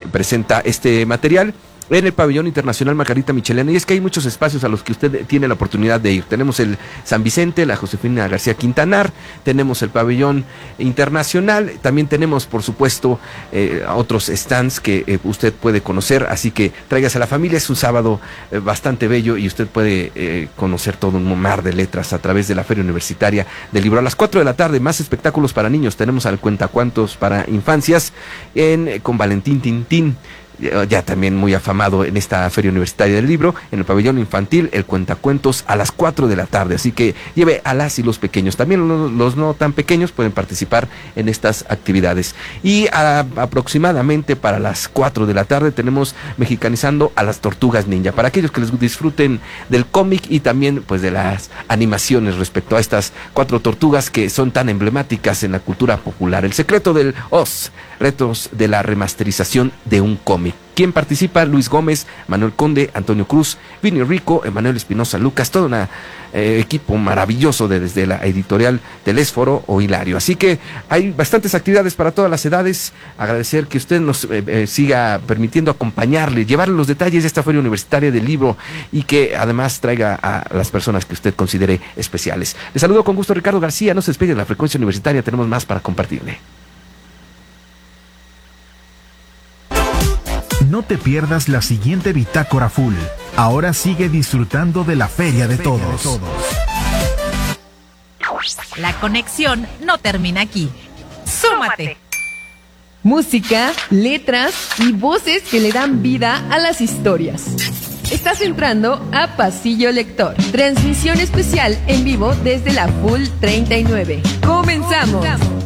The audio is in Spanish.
presenta este material en el Pabellón Internacional Margarita Michelena, y es que hay muchos espacios a los que usted tiene la oportunidad de ir. Tenemos el San Vicente, la Josefina García Quintanar, tenemos el Pabellón Internacional, también tenemos, por supuesto, otros stands que usted puede conocer, así que tráigase a la familia. Es un sábado bastante bello y usted puede conocer todo un mar de letras a través de la Feria Universitaria del Libro. A las 4 de la tarde, más espectáculos para niños. Tenemos al Cuentacuentos para infancias con Valentín Tintín, ya también muy afamado en esta Feria Universitaria del Libro, en el Pabellón Infantil, el Cuentacuentos a las 4 de la tarde, así que lleve a las y los pequeños, también los no tan pequeños pueden participar en estas actividades. Y aproximadamente para las 4 de la tarde tenemos Mexicanizando a las Tortugas Ninja, para aquellos que les disfruten del cómic y también pues de las animaciones respecto a estas 4 tortugas que son tan emblemáticas en la cultura popular. El secreto del Oz, retos de la remasterización de un cómic. ¿Quién participa? Luis Gómez, Manuel Conde, Antonio Cruz, Vini Rico, Emanuel Espinosa Lucas, todo un equipo maravilloso desde la editorial Telésforo o Hilario. Así que hay bastantes actividades para todas las edades. Agradecer que usted nos siga permitiendo acompañarle, llevarle los detalles de esta Feria Universitaria del Libro y que además traiga a las personas que usted considere especiales. Le saludo con gusto, Ricardo García. No se despegue de la frecuencia universitaria, tenemos más para compartirle. No te pierdas la siguiente Bitácora Full. Ahora sigue disfrutando de la Feria de Todos. La conexión no termina aquí. ¡Súmate! Música, letras y voces que le dan vida a las historias. Estás entrando a Pasillo Lector. Transmisión especial en vivo desde la Full 39. ¡Comenzamos!